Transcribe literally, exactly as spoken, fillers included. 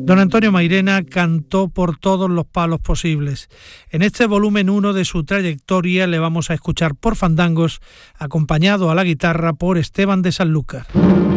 Don Antonio Mairena cantó por todos los palos posibles. En este volumen uno de su trayectoria le vamos a escuchar por fandangos, acompañado a la guitarra por Esteban de Sanlúcar.